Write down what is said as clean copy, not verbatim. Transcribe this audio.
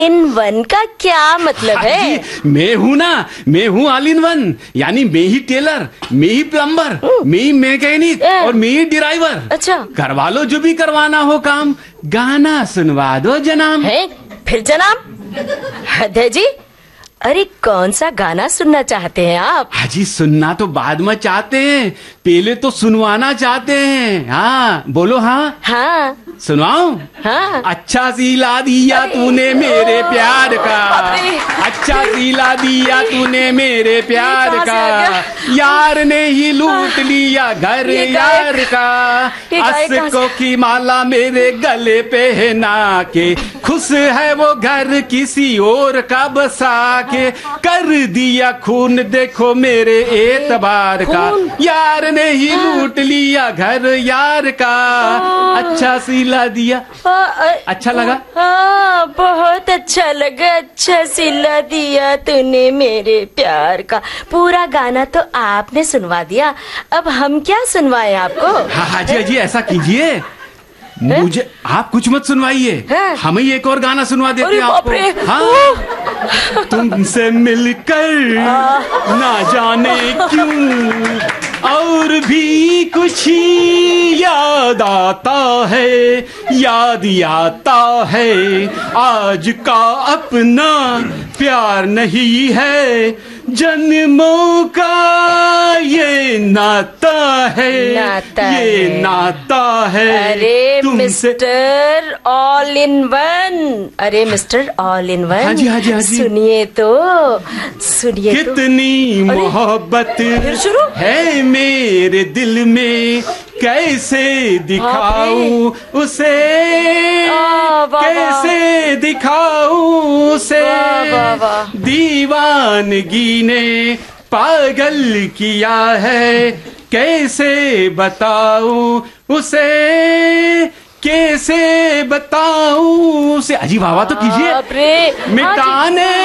In one का क्या मतलब है? मैं हूँ ना, मैं हूँ ऑल इन वन, यानी मैं ही टेलर, मैं ही प्लम्बर, मैं ही मैकेनिक और मैं ही ड्राइवर। अच्छा, करवा लो जो भी करवाना हो काम, गाना सुनवा दो जनाब। है फिर जनाब? हदे जी, अरे कौन सा गाना सुनना चाहते हैं आप? हाजी सुनना तो बाद में चाहते हैं, पहले तो सुनवाना चाहते हैं। हाँ बोलो। हाँ हाँ सुनाऊं? हाँ। अच्छा सिला दिया तूने मेरे प्यार का, अच्छा सिला दिया तूने मेरे प्यार का, यार ने ही लूट लिया घर यार का, अस्कों की माला मेरे गले पहना के, खुश है वो घर किसी और का बसा के, कर दिया खून देखो मेरे एतबार का, यार ने ही लूट लिया घर यार का, अच्छा सिला दिया। अच्छा लगा? हाँ बहुत अच्छा लगा। अच्छा सिला दिया तूने मेरे प्यार का। पूरा गाना तो आपने सुनवा दिया, अब हम क्या सुनवाएं आपको? हाँ हाजी जी ऐसा कीजिए, मुझे आप कुछ मत सुनवाइए, हम ही एक और गाना सुनवा देते हैं आपको। हाँ तुमसे मिलकर ना जाने क्यों और भी कुछ याद आता है, याद आता है आज का अपना प्यार नहीं है, जन्मों का ये नाता है, ये नाता है। अरे मिस्टर ऑल इन वन, अरे मिस्टर ऑल इन वन, हाँ जी हाँ जी हाँ जी, सुनिए तो सुनिए। कितनी मोहब्बत है मेरे दिल में, कैसे दिखाऊं उसे, कैसे दिखाऊं उसे, दीवानगी ने पागल किया है, कैसे बताऊं उसे, कैसे बताऊं उसे। अजी वाह वाह तो कीजिए। मिटाने